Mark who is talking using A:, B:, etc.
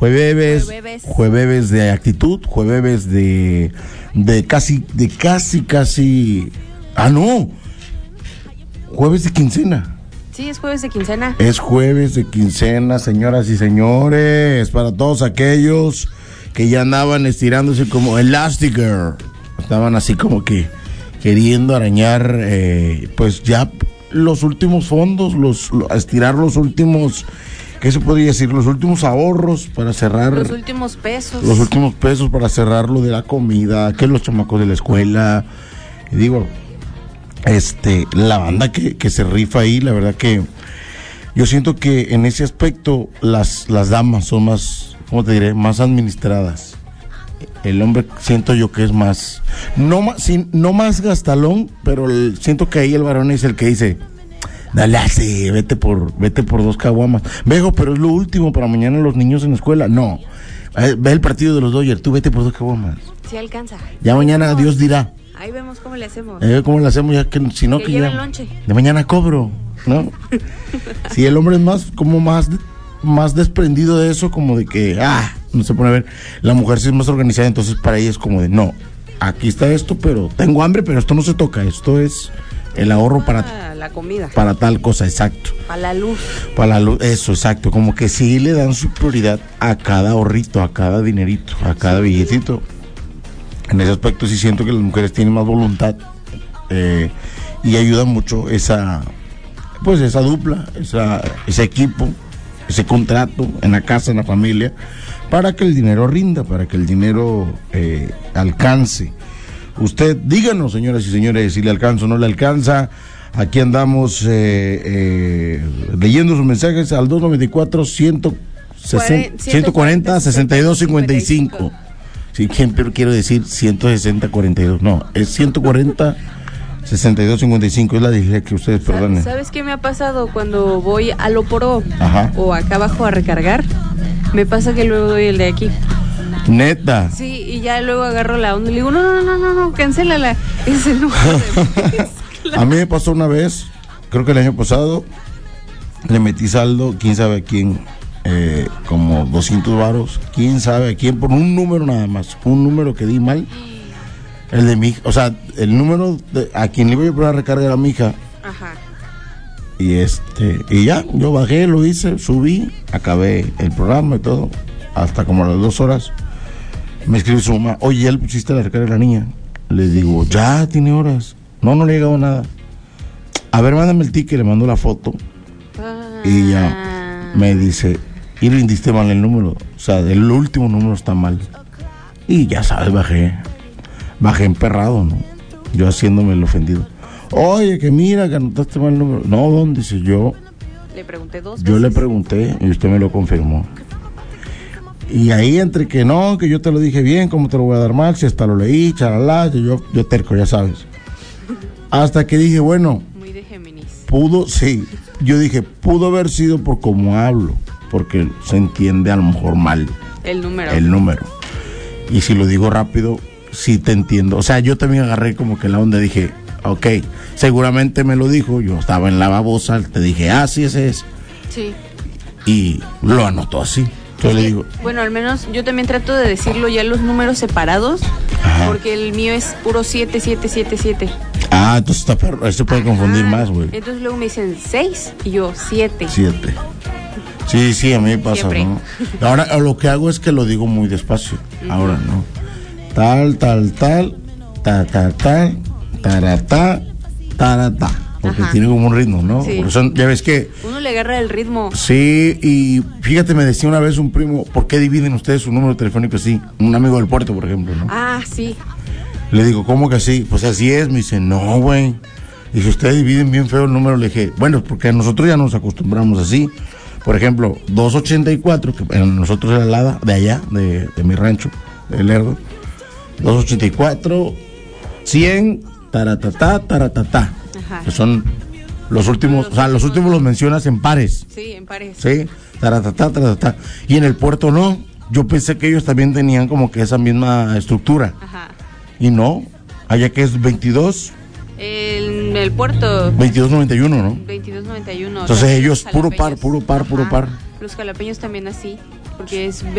A: jueves de actitud, jueves de casi, jueves de quincena.
B: Sí, es jueves de quincena.
A: Es jueves de quincena, señoras y señores, para todos aquellos que ya andaban estirándose como Elastigirl, estaban así como que queriendo arañar, pues ya los últimos fondos, estirar los últimos, ¿qué se podría decir? Los últimos ahorros para cerrar.
B: Los últimos pesos.
A: Los últimos pesos para cerrar lo de la comida, que los chamacos de la escuela. Y digo, la banda que se rifa ahí, la verdad que yo siento que en ese aspecto las damas son más, ¿cómo te diré? Más administradas. El hombre siento yo que es más, no más gastalón, pero siento que ahí el varón es el que dice, dale así, vete por 2 caguamas. Vejo, pero es lo último para mañana los niños en la escuela. No, ve el partido de los Dodgers, tú vete por 2 caguamas.
B: Sí alcanza.
A: Ya mañana Dios dirá.
B: Ahí vemos cómo le hacemos.
A: ¿Cómo le hacemos? Ya que si no, que ya
B: lonche.
A: De mañana cobro, ¿no? Si el hombre es más desprendido de eso, como de que, no se pone a ver. La mujer sí es más organizada, entonces para ella es como de, no, aquí está esto, pero tengo hambre, pero esto no se toca, esto es el ahorro para
B: la comida.
A: Para tal cosa, exacto.
B: Para la luz.
A: Para la luz, eso, exacto. Como que sí le dan su prioridad a cada ahorrito, a cada dinerito, a cada billetito. En ese aspecto sí siento que las mujeres tienen más voluntad y ayuda mucho esa dupla, ese equipo, ese contrato en la casa, en la familia, para que el dinero rinda, para que el dinero alcance. Usted díganos, señoras y señores, si le alcanza o no le alcanza. Aquí andamos leyendo sus mensajes al 294-140-6255. Sí, siempre quiero decir 160-42. No, es 140-6255. Es la dislexia que ustedes perdonen.
B: ¿Sabes qué me ha pasado cuando voy a Lo Poró
A: o
B: acá abajo a recargar? Me pasa que luego doy el de aquí.
A: ¿Neta?
B: Sí, y ya luego agarro la onda y le digo, no, cancélala. Es el número de...
A: A mí me pasó una vez, creo que el año pasado, le metí saldo, quién sabe a quién, como 200 varos, quién sabe a quién, por un número nada más, un número que di mal, el de mi hija, o sea, el número a quien le iba a poner a recargar a mi hija.
B: Ajá.
A: Y y ya, yo bajé, lo hice, subí, acabé el programa y todo, hasta como a las 2 horas, me escribe su mamá, oye, ¿ya le pusiste la recarga a la niña? Le digo, ya tiene horas. No le ha llegado nada. A ver, mándame el ticket, le mando la foto. Y ya me dice, y le diste mal el número. O sea, el último número está mal. Y ya sabes, bajé emperrado, ¿no? Yo haciéndome el ofendido. Oye, que mira, que anotaste mal el número. No, ¿dónde? Dice yo.
B: Le pregunté 2 veces.
A: Yo le pregunté y usted me lo confirmó. Y ahí entre que no, que yo te lo dije bien, ¿cómo te lo voy a dar mal? Si hasta lo leí, charalá, yo terco, ya sabes. Hasta que dije, bueno,
B: muy de Géminis.
A: Yo dije, pudo haber sido por cómo hablo, porque se entiende a lo mejor mal
B: el
A: número. Y si lo digo rápido, sí te entiendo. O sea, yo también agarré como que la onda, dije, ok, seguramente me lo dijo, yo estaba en la babosa, te dije, sí, ese es.
B: Sí.
A: Y lo anotó así. Entonces le digo,
B: bueno, al menos yo también trato de decirlo ya los números separados. Ajá. Porque el mío es puro 7777.
A: Entonces está perro, eso puede confundir más, güey.
B: Entonces luego me dicen 6 y yo 7.
A: Sí, a mí me pasa, siempre. ¿No? Ahora lo que hago es que lo digo muy despacio. Uh-huh. Ahora, ¿no? Tal, taratá. Porque tiene como un ritmo, ¿no?
B: Sí.
A: Por eso, ya ves que
B: uno le agarra el ritmo.
A: Sí, y fíjate, me decía una vez un primo, ¿por qué dividen ustedes su número telefónico así? Un amigo del puerto, por ejemplo, ¿no?
B: Sí.
A: Le digo, ¿cómo que así? Pues así es. Me dice, no, güey. Y si ustedes dividen bien feo el número, le dije, bueno, porque nosotros ya nos acostumbramos así. Por ejemplo, 284, que nosotros era la de allá, de mi rancho, de Lerdo. 284, 100, taratata. Ajá. Que son los últimos, los últimos los mencionas en pares.
B: Sí, en pares.
A: Sí, taratata. Y en el puerto no. Yo pensé que ellos también tenían como que esa misma estructura. Ajá. Y no, allá que es 22.
B: En el puerto.
A: 2291, ¿no?
B: 2291.
A: Entonces ellos puro par.
B: Los jalapeños también así, porque es